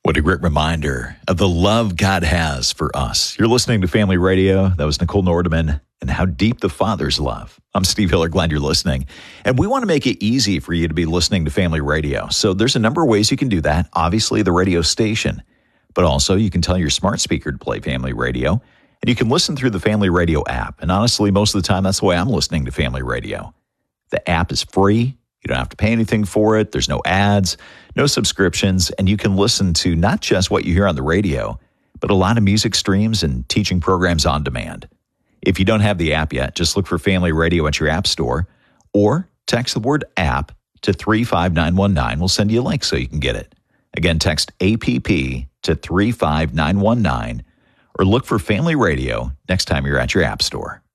What a great reminder of the love God has for us. You're listening to Family Radio. That was Nicole Nordeman and How Deep the Father's Love. I'm Steve Hiller. Glad you're listening. And we want to make it easy for you to be listening to Family Radio. So there's a number of ways you can do that. Obviously, the radio station. But also, you can tell your smart speaker to play Family Radio. And you can listen through the Family Radio app. And honestly, most of the time, that's the way I'm listening to Family Radio. The app is free. You don't have to pay anything for it. There's no ads, no subscriptions, and you can listen to not just what you hear on the radio, but a lot of music streams and teaching programs on demand. If you don't have the app yet, just look for Family Radio at your app store or text the word app to 35919. We'll send you a link so you can get it. Again, text APP to 35919 or look for Family Radio next time you're at your app store.